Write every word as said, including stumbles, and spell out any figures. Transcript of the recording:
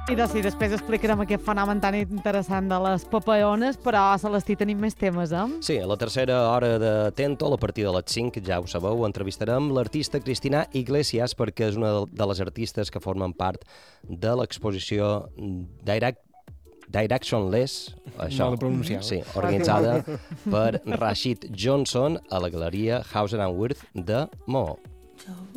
I de, sí, després explicarem aquest fenomen tan interessant de les papaones, però a Celestí tenim més temes, eh? Sí, a la tercera hora de Tento, a partir de les cinc, ja ho sabeu, entrevistarem l'artista Cristina Iglesias, perquè és una de les artistes que formen part de l'exposició Direct Directionless, això, Mal pronunciat. sí, organitzada per Rashid Johnson a la galeria Hauser and Wirth de Maó.